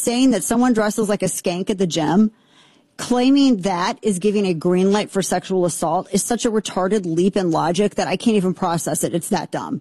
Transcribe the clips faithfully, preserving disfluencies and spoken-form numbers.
saying that someone dresses like a skank at the gym, claiming that is giving a green light for sexual assault is such a retarded leap in logic that I can't even process it. It's that dumb.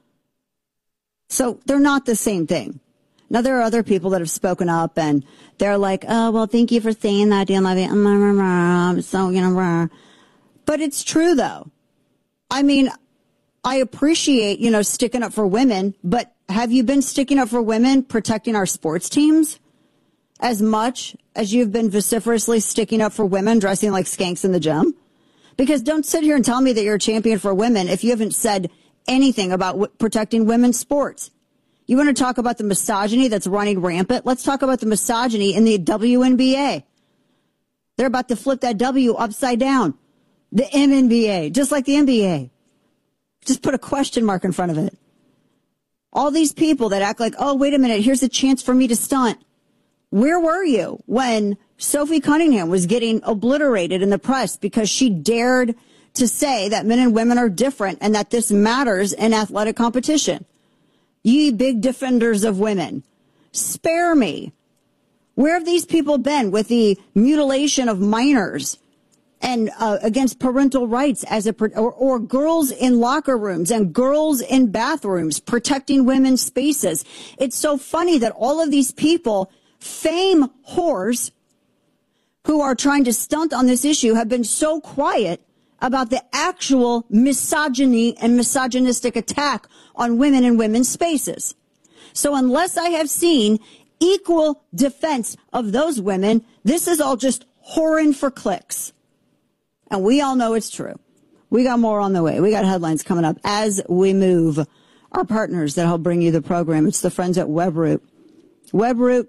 So they're not the same thing. Now, there are other people that have spoken up and they're like, oh, well, thank you for saying that, Dan Levy. So, you know, but it's true, though. I mean, I appreciate, you know, sticking up for women, but have you been sticking up for women protecting our sports teams as much as you've been vociferously sticking up for women dressing like skanks in the gym? Because don't sit here and tell me that you're a champion for women if you haven't said anything about w- protecting women's sports. You want to talk about the misogyny that's running rampant? Let's talk about the misogyny in the W N B A. They're about to flip that W upside down. The M N B A, just like the N B A. Just put a question mark in front of it. All these people that act like, oh, wait a minute, here's a chance for me to stunt. Where were you when Sophie Cunningham was getting obliterated in the press because she dared to say that men and women are different and that this matters in athletic competition? Ye big defenders of women, spare me. Where have these people been with the mutilation of minors and uh, against parental rights as a or, or girls in locker rooms and girls in bathrooms protecting women's spaces? It's so funny that all of these people, fame whores, who are trying to stunt on this issue have been so quiet about the actual misogyny and misogynistic attack on women and women's spaces. So unless I have seen equal defense of those women, this is all just whoring for clicks. And we all know it's true. We got more on the way. We got headlines coming up as we move. Our partners that help bring you the program, it's the friends at Webroot. Webroot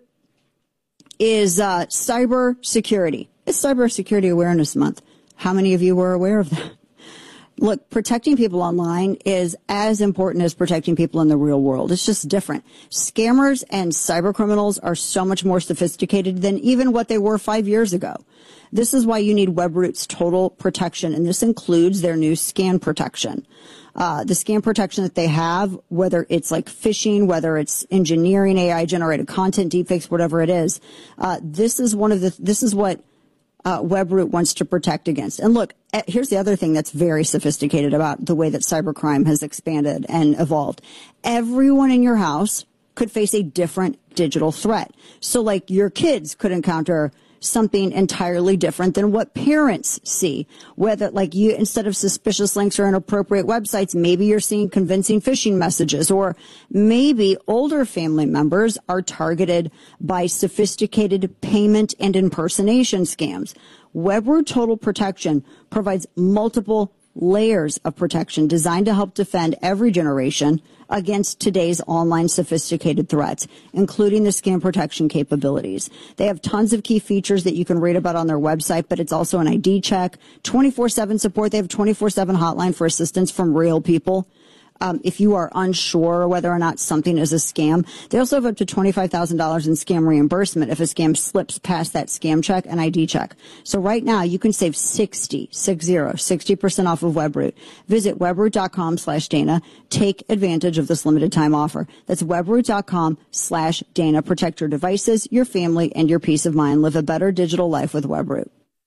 is uh, cyber security. It's Cyber Security Awareness Month. How many of you were aware of that? Look, protecting people online is as important as protecting people in the real world. It's just different. Scammers and cyber criminals are so much more sophisticated than even what they were five years ago. This is why you need Webroot's total protection, and this includes their new scan protection. Uh, the scan protection that they have, whether it's like phishing, whether it's engineering, A I-generated content, deepfakes, whatever it is, uh, this is one of the, this is what Uh, Webroot wants to protect against. And look, here's the other thing that's very sophisticated about the way that cybercrime has expanded and evolved. Everyone in your house could face a different digital threat. So like your kids could encounter something entirely different than what parents see. Whether like you, instead of suspicious links or inappropriate websites, maybe you're seeing convincing phishing messages, or maybe older family members are targeted by sophisticated payment and impersonation scams. Webroot Total Protection provides multiple layers of protection designed to help defend every generation against today's online sophisticated threats, including the scam protection capabilities. They have tons of key features that you can read about on their website, but it's also an I D check, twenty-four seven support. They have a twenty-four seven hotline for assistance from real people. Um, if you are unsure whether or not something is a scam, they also have up to twenty-five thousand dollars in scam reimbursement if a scam slips past that scam check and I D check. So right now you can save sixty, six zero, sixty percent off of Webroot. Visit webroot.com slash Dana. Take advantage of this limited time offer. That's webroot.com slash Dana. Protect your devices, your family, and your peace of mind. Live a better digital life with Webroot.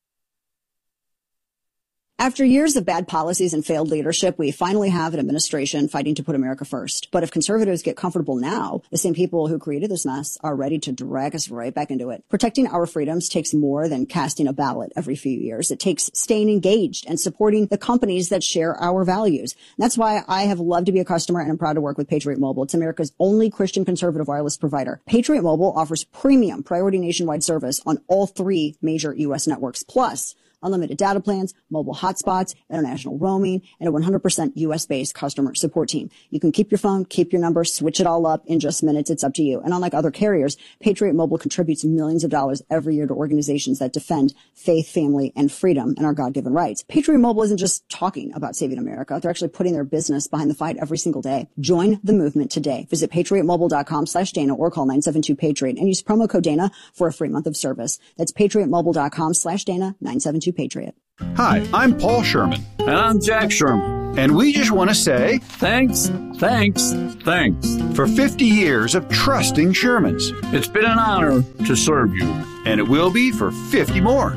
After years of bad policies and failed leadership, we finally have an administration fighting to put America first. But if conservatives get comfortable now, the same people who created this mess are ready to drag us right back into it. Protecting our freedoms takes more than casting a ballot every few years. It takes staying engaged and supporting the companies that share our values. That's why I have loved to be a customer, and I'm proud to work with Patriot Mobile. It's America's only Christian conservative wireless provider. Patriot Mobile offers premium priority nationwide service on all three major U S networks, plus unlimited data plans, mobile hotspots, international roaming, and a one hundred percent U S-based customer support team. You can keep your phone, keep your number, switch it all up in just minutes. It's up to you. And unlike other carriers, Patriot Mobile contributes millions of dollars every year to organizations that defend faith, family, and freedom and our God-given rights. Patriot Mobile isn't just talking about saving America. They're actually putting their business behind the fight every single day. Join the movement today. Visit patriotmobile.com slash Dana or call nine seven two Patriot and use promo code Dana for a free month of service. That's patriotmobile.com slash Dana, nine seven two Patriot. Hi, I'm Paul Sherman. And I'm Jack Sherman. And we just want to say thanks, thanks, thanks for fifty years of trusting Shermans. It's been an honor to serve you. And it will be for fifty more.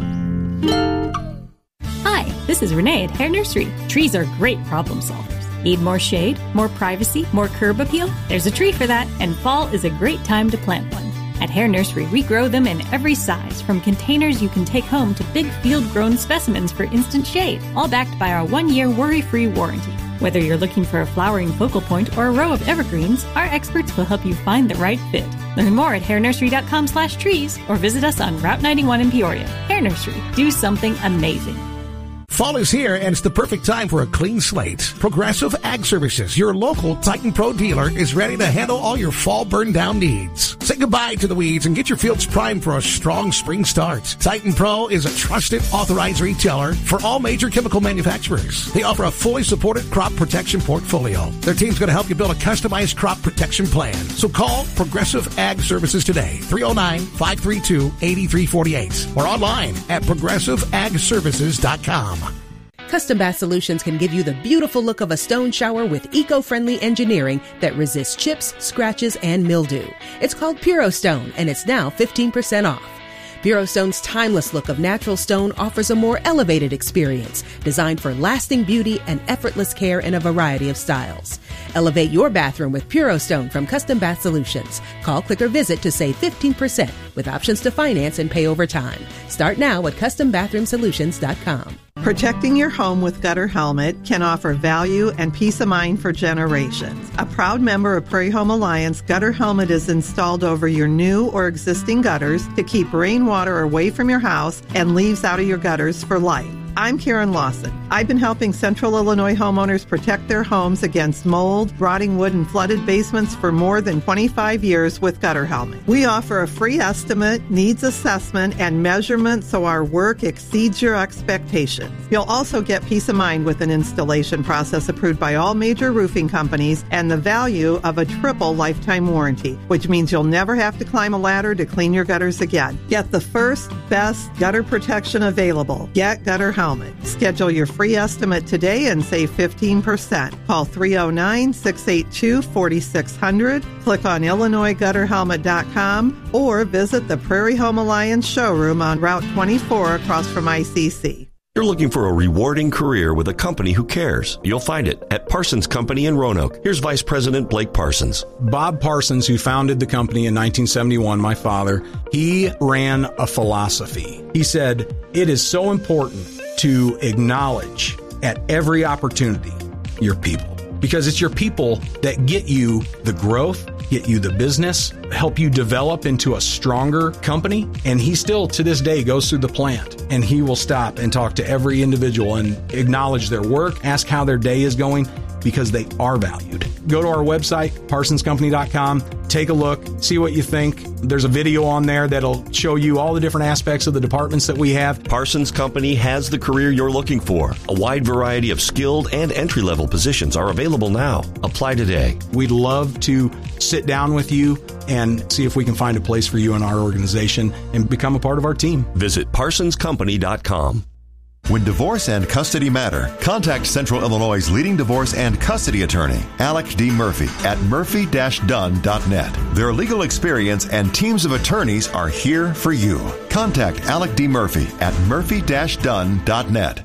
Hi, this is Renee at Hair Nursery. Trees are great problem solvers. Need more shade, more privacy, more curb appeal? There's a tree for that, and fall is a great time to plant one. At Hair Nursery, we grow them in every size, from containers you can take home to big field-grown specimens for instant shade, all backed by our one-year worry-free warranty. Whether you're looking for a flowering focal point or a row of evergreens, our experts will help you find the right fit. Learn more at hair nursery dot com slash trees or visit us on Route ninety-one in Peoria. Hair Nursery. Do something amazing. Fall is here, and it's the perfect time for a clean slate. Progressive Ag Services, your local Titan Pro dealer, is ready to handle all your fall burn-down needs. Say goodbye to the weeds and get your fields primed for a strong spring start. Titan Pro is a trusted, authorized retailer for all major chemical manufacturers. They offer a fully supported crop protection portfolio. Their team's going to help you build a customized crop protection plan. So call Progressive Ag Services today, three oh nine, five three two, eight three four eight, or online at progressive ag services dot com. Custom Bath Solutions can give you the beautiful look of a stone shower with eco-friendly engineering that resists chips, scratches, and mildew. It's called Puro Stone, and it's now fifteen percent off. Puro Stone's timeless look of natural stone offers a more elevated experience, designed for lasting beauty and effortless care in a variety of styles. Elevate your bathroom with Puro Stone from Custom Bath Solutions. Call, click, or visit to save fifteen percent with options to finance and pay over time. Start now at custom bathroom solutions dot com. Protecting your home with Gutter Helmet can offer value and peace of mind for generations. A proud member of Prairie Home Alliance, Gutter Helmet is installed over your new or existing gutters to keep rainwater away from your house and leaves out of your gutters for life. I'm Karen Lawson. I've been helping Central Illinois homeowners protect their homes against mold, rotting wood, and flooded basements for more than twenty-five years with Gutter Helmet. We offer a free estimate, needs assessment, and measurement so our work exceeds your expectations. You'll also get peace of mind with an installation process approved by all major roofing companies and the value of a triple lifetime warranty, which means you'll never have to climb a ladder to clean your gutters again. Get the first, best gutter protection available. Get Gutter Helmet. Schedule your free estimate today and save fifteen percent. Call three oh nine, six eight two, four six zero zero, click on illinois gutter helmet dot com, or visit the Prairie Home Alliance showroom on Route twenty-four across from I C C. You're looking for a rewarding career with a company who cares. You'll find it at Parsons Company in Roanoke. Here's Vice President Blake Parsons. Bob Parsons, who founded the company in nineteen seventy-one, my father, he ran a philosophy. He said, it is so important to acknowledge at every opportunity your people, because it's your people that get you the growth, get you the business, help you develop into a stronger company. And he still, to this day, goes through the plant and he will stop and talk to every individual and acknowledge their work, ask how their day is going, because they are valued. Go to our website, parsons company dot com, take a look, see what you think. There's a video on there that'll show you all the different aspects of the departments that we have. Parsons Company has the career you're looking for. A wide variety of skilled and entry-level positions are available now. Apply today. We'd love to sit down with you and see if we can find a place for you in our organization and become a part of our team. Visit parsons company dot com. When divorce and custody matter, contact Central Illinois' leading divorce and custody attorney, Alec D. Murphy, at murphy dash dunn dot net. Their legal experience and teams of attorneys are here for you. Contact Alec D. Murphy at murphy dash dunn dot net.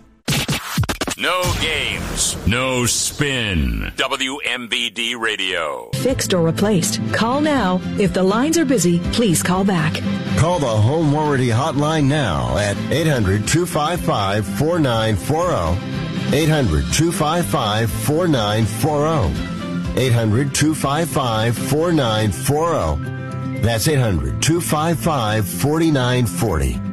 No games, no spin. W M B D Radio. Fixed or replaced. Call now. If the lines are busy, please call back. Call the Home Warranty Hotline now at eight hundred, two five five, four nine four zero. eight hundred, two five five, four nine four zero. eight hundred, two five five, four nine four zero. That's eight hundred, two five five, four nine four zero.